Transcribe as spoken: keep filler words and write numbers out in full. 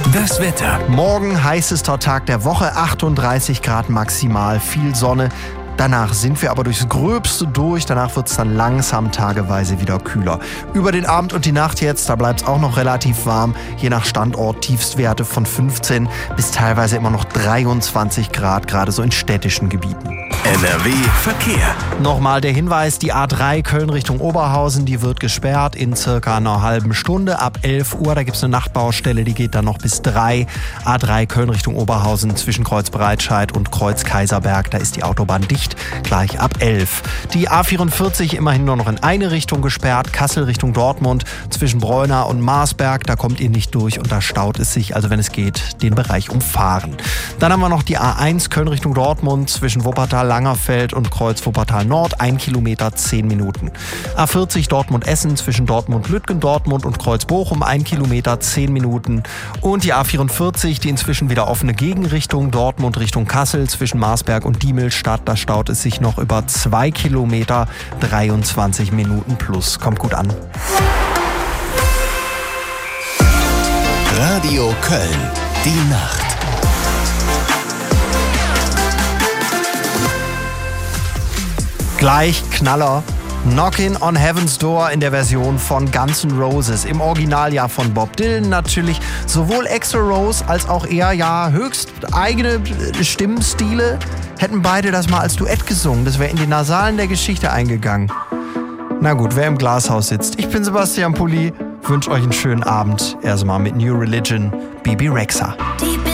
Das Wetter. Morgen heißester Tag der Woche, achtunddreißig Grad maximal, viel Sonne. Danach sind wir aber durchs Gröbste durch. Danach wird es dann langsam tageweise wieder kühler. Über den Abend und die Nacht jetzt, da bleibt es auch noch relativ warm. Je nach Standort Tiefstwerte von fünfzehn bis teilweise immer noch dreiundzwanzig Grad, gerade so in städtischen Gebieten. N R W Verkehr. Nochmal der Hinweis, die A drei Köln Richtung Oberhausen, die wird gesperrt in circa einer halben Stunde. Ab elf Uhr, da gibt es eine Nachtbaustelle, die geht dann noch bis drei. A drei Köln Richtung Oberhausen zwischen Kreuz Breitscheid und Kreuz Kaiserberg, da ist die Autobahn dicht, gleich ab elf. Die A vierundvierzig immerhin nur noch in eine Richtung gesperrt, Kassel Richtung Dortmund zwischen Breuna und Marsberg, da kommt ihr nicht durch und da staut es sich, also wenn es geht, den Bereich umfahren. Dann haben wir noch die A eins Köln Richtung Dortmund zwischen Wuppertal Langerfeld und Kreuz Wuppertal Nord, ein Kilometer, zehn Minuten. A vierzig Dortmund-Essen zwischen Dortmund-Lütgendortmund und Kreuz Bochum, ein Kilometer, zehn Minuten. Und die A vierundvierzig, die inzwischen wieder offene Gegenrichtung, Dortmund Richtung Kassel zwischen Marsberg und Diemelstadt, da staut es sich noch über zwei Kilometer, dreiundzwanzig Minuten plus. Kommt gut an. Radio Köln, die Nacht. Gleich Knaller. Knockin' on Heaven's Door in der Version von Guns N' Roses. Im Original ja von Bob Dylan natürlich. Sowohl Axl Rose als auch er ja höchst eigene Stimmenstile. Hätten beide das mal als Duett gesungen. Das wäre in die Nasalen der Geschichte eingegangen. Na gut, wer im Glashaus sitzt. Ich bin Sebastian Pulli. Wünsche euch einen schönen Abend. Erstmal mit New Religion, Bebe Rexha.